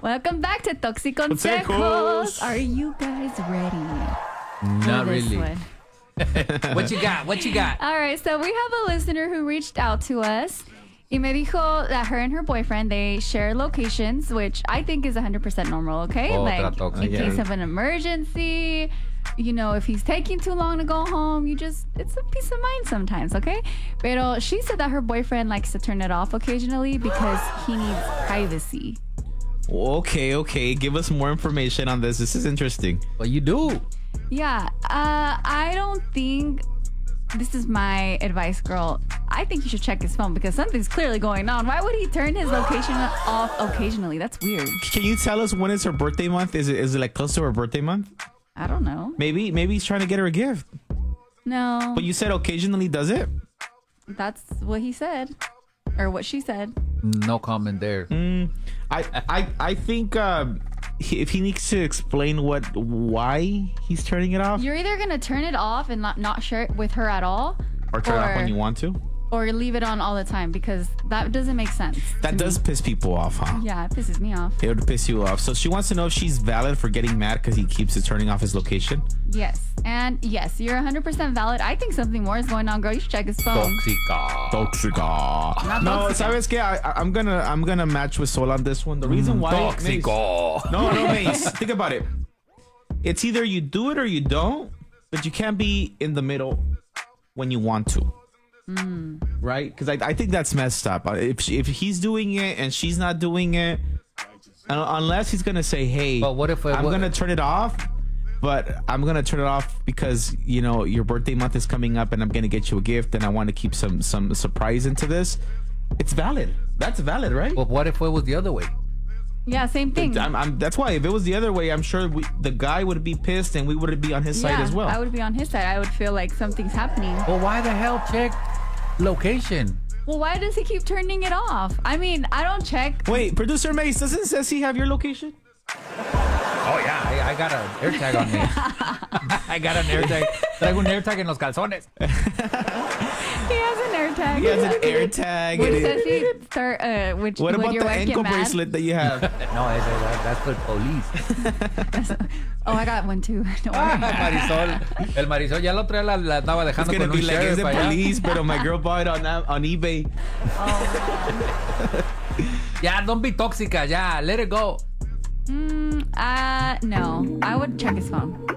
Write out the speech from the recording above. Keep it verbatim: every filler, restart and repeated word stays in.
Welcome back to Toxic Consejos. Consejos. Are you guys ready? Not for this really. one? What you got? What you got? All right, so we have a listener who reached out to us. Y me dijo that her and her boyfriend, they share locations, which I think is one hundred percent normal, okay? Otra like, tóxica. in Yeah. case of an emergency, you know, if he's taking too long to go home, you just, it's a peace of mind sometimes, okay? Pero she said that her boyfriend likes to turn it off occasionally because he needs privacy. Okay, okay. Give us more information on this. This is interesting. What you do? Yeah, uh, I don't think this is my advice, girl. I think you should check his phone because something's clearly going on. Why would he turn his location off occasionally? That's weird. Can you tell us when is her birthday month? Is it is it like close to her birthday month? I don't know. Maybe maybe he's trying to get her a gift. No, But you said occasionally does it? that's what he said. Or what she said. No comment there. Mm, I I I think uh, he, if he needs to explain what why he's turning it off, You're either going to turn it off and not, not share it with her at all. or turn it off when you want to. Or leave it on all the time because that doesn't make sense. That to does me. piss people off, huh? Yeah, it pisses me off. It would piss you off. So she wants to know if she's valid for getting mad because he keeps turning off his location. Yes. And yes, you're one hundred percent valid. I think something more is going on, girl. You should check his phone. Tóxica. Toxica. Not No, toxica. sabes que I, I- I'm gonna I'm gonna match with Sol on this one. The reason why Tóxico. Mace- No, no, Mace. Think about it. It's either you do it or you don't, but you can't be in the middle when you want to. Right? Because I, I think that's messed up. Uh, If she, if he's doing it and she's not doing it, uh, unless he's gonna say, "Hey, But what if it I'm wa- gonna turn it off," but I'm gonna turn it off because you know your birthday month is coming up and I'm gonna get you a gift and I want to keep some some surprise into this. It's valid. That's valid, right? But what if it was the other way? Yeah, same thing. I'm, I'm, that's why if it was the other way, I'm sure we, the guy would be pissed and we would be on his side yeah, as well. I would be on his side. I would feel like something's happening. Well, why the hell check location? Well, why does he keep turning it off? I mean, I don't check. Wait, producer Mace, doesn't Ceci have your location? Oh, yeah. I, I got an AirTag on me. I got an AirTag. Traigo un AirTag en los calzones. He has an AirTag. He has an air tag. Would and it- Ceci start, uh, which, what would about your the wife ankle get mad? bracelet that you have? No, ese, that, that's for police. Oh, I got one too. Don't Ah, worry. Marisol. El Marisol ya la otra vez la, la andaba It's dejando gonna con be un like, it's sheriff the allá. police, but my girl bought it on on eBay. Ya, don't be tóxica. Ya, let it go. Mm, uh, no. I would check his phone.